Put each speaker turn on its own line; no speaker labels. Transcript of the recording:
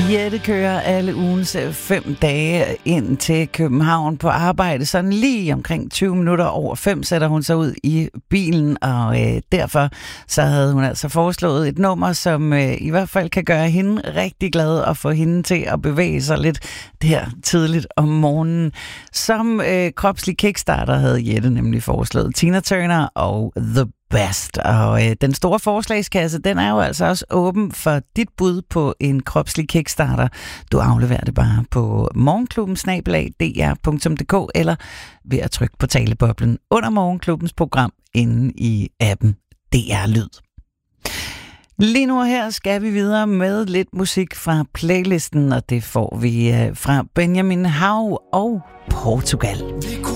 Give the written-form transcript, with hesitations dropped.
Jette kører alle ugens 5 dage ind til København på arbejde. Sådan lige omkring 20 minutter over 5 sætter hun sig ud i bilen, og derfor så havde hun altså foreslået et nummer, som i hvert fald kan gøre hende rigtig glad og få hende til at bevæge sig lidt der tidligt om morgenen. Som kropslig kickstarter havde Jette nemlig foreslået Tina Turner og The Best. Og den store forslagskasse, den er jo altså også åben for dit bud på en kropslig kickstarter. Du afleverer det bare på morgenklubben@dr.dk eller ved at trykke på taleboblen under Morgenklubbens program inde i appen DR Lyd. Lige nu her skal vi videre med lidt musik fra playlisten, og det får vi fra Benjamin Hav og Portugal.